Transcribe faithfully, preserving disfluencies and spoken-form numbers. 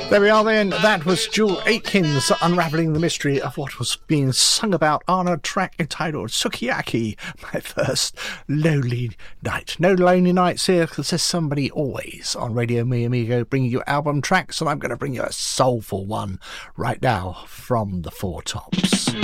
There we are then. That was Jewel Aikins unravelling the mystery of what was being sung about on a track entitled Sukiyaki, my first lonely night. No lonely nights here because there's somebody always on Radio Mi Amigo bringing you album tracks, and I'm going to bring you a soulful one right now from the Four Tops.